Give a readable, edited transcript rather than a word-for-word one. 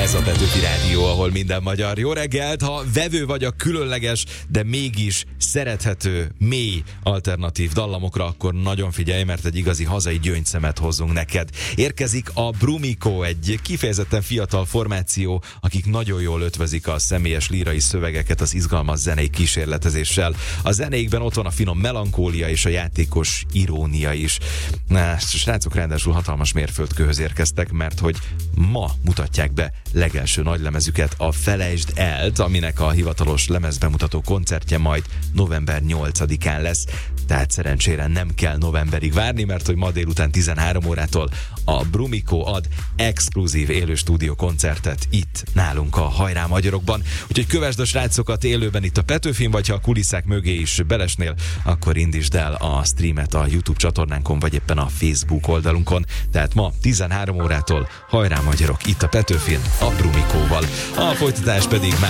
Ez a Petőfi Rádió, ahol minden magyar. Jó reggelt! Ha vevő vagy a különleges, de mégis szerethető, mély alternatív dallamokra, akkor nagyon figyelj, mert egy igazi hazai gyöngyszemet hozzunk neked. Érkezik a Brumiko, egy kifejezetten fiatal formáció, akik nagyon jól ötvözik a személyes lírai szövegeket az izgalmas zenei kísérletezéssel. A zenéikben ott van a finom melankólia és a játékos irónia is. Na, srácok ráadásul hatalmas mérföldkőhöz érkeztek, mert hogy ma mutatják be legelső nagylemezüket, a Felejtsd El-t, aminek a hivatalos lemezbemutató koncertje majd november 8-án lesz. Tehát szerencsére nem kell novemberig várni, mert hogy ma délután 13 órától a Brumiko ad exkluzív élő stúdió koncertet itt nálunk a Hajrá Magyarokban. Úgyhogy kövesd a srácokat élőben itt a Petőfin, vagy ha a kulisszák mögé is belesnél, akkor indítsd el a streamet a YouTube csatornánkon, vagy éppen a Facebook oldalunkon. Tehát ma 13 órától Hajrá Magyarok itt a Petőfin a Brumikóval. A folytatás pedig